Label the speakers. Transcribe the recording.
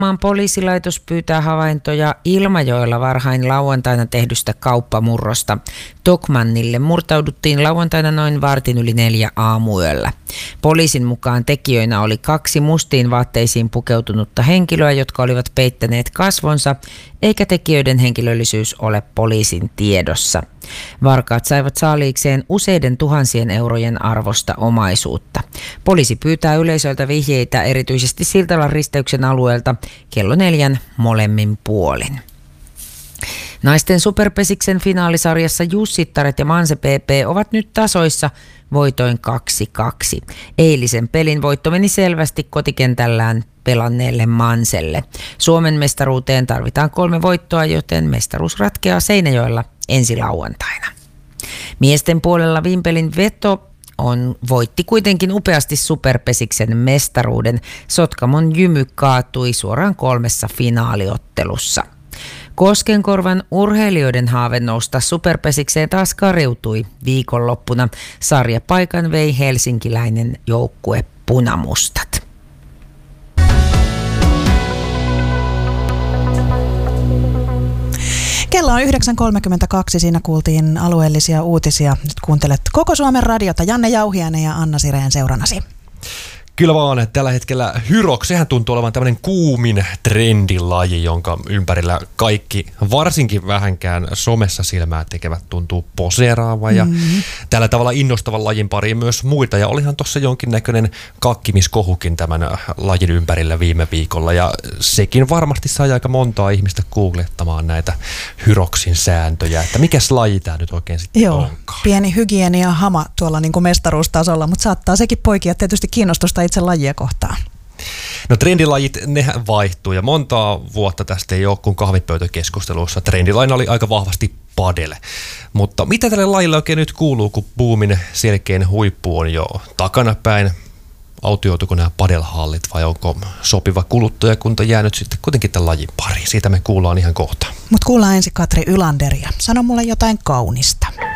Speaker 1: Maan poliisilaitos pyytää havaintoja Ilmajoella varhain lauantaina tehdystä kauppamurrosta. Tokmannille murtauduttiin lauantaina noin 4:15 aamuyöllä. Poliisin mukaan tekijöinä oli 2 mustiin vaatteisiin pukeutunutta henkilöä, jotka olivat peittäneet kasvonsa, eikä tekijöiden henkilöllisyys ole poliisin tiedossa. Varkaat saivat saaliikseen useiden tuhansien eurojen arvosta omaisuutta. Poliisi pyytää yleisöltä vihjeitä erityisesti Siltalan risteyksen alueelta kello 4 molemmin puolin. Naisten superpesiksen finaalisarjassa Jussittaret ja Manse PP ovat nyt tasoissa voitoin 2-2. Eilisen pelin voitto meni selvästi kotikentällään pelanneelle Manselle. Suomen mestaruuteen tarvitaan 3 voittoa, joten mestaruus ratkeaa Seinäjoella ensi lauantaina. Miesten puolella Vimpelin Veto voitti kuitenkin upeasti superpesiksen mestaruuden. Sotkamon Jymy kaatui suoraan 3 finaaliottelussa. Koskenkorvan urheilijoiden haave nousta superpesikseen taas kariutui viikonloppuna. Sarjapaikan vei helsinkiläinen joukkue Punamustat.
Speaker 2: Kello on 9.32, siinä kuultiin alueellisia uutisia. Nyt kuuntelet Koko Suomen radiota, Janne Jauhiainen ja Anna Sireen seurannasi.
Speaker 3: Kyllä vaan, että tällä hetkellä Hyrox, sehän tuntuu olevan tämmöinen kuumin trendilaji, jonka ympärillä kaikki, varsinkin vähänkään somessa silmää tekevät, tuntuu poseeraavan ja tällä tavalla innostavan lajin pariin myös muita. Ja olihan tuossa jonkinnäköinen kakkimiskohukin tämän lajin ympärillä viime viikolla ja sekin varmasti sai aika montaa ihmistä googlettamaan näitä Hyroxin sääntöjä, että mikäs laji tämä nyt oikein sitten onkaan.
Speaker 2: Pieni hygienia hama tuolla niin kuin mestaruustasolla, mutta saattaa sekin poikia tietysti kiinnostusta itse lajia kohtaan.
Speaker 3: No trendilajit, nehän vaihtuu ja montaa vuotta tästä ei ole kuin kahvipöytäkeskustelussa. Trendilaina oli aika vahvasti padel. Mutta mitä tälle lajille oikein nyt kuuluu, kun boomin selkein huippu on jo takanapäin? Autioituko nämä padelhallit vai onko sopiva kuluttajakunta jäänyt sitten kuitenkin tämän lajin pariin? Siitä me kuullaan ihan kohta.
Speaker 2: Mutta kuullaan ensin Katri Ylanderia. Sano mulle jotain kaunista.